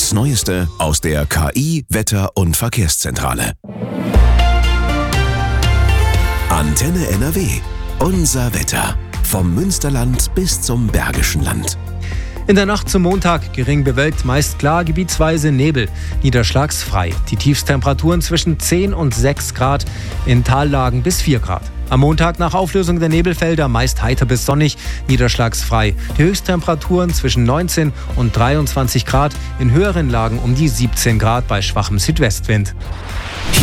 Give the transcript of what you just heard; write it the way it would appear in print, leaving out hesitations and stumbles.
Das Neueste aus der KI, Wetter- und Verkehrszentrale. Antenne NRW. Unser Wetter. Vom Münsterland bis zum Bergischen Land. In der Nacht zum Montag gering bewölkt, meist klar, gebietsweise Nebel, niederschlagsfrei. Die Tiefstemperaturen zwischen 10 und 6 Grad, in Tallagen bis 4 Grad. Am Montag nach Auflösung der Nebelfelder meist heiter bis sonnig, niederschlagsfrei. Die Höchsttemperaturen zwischen 19 und 23 Grad, in höheren Lagen um die 17 Grad bei schwachem Südwestwind.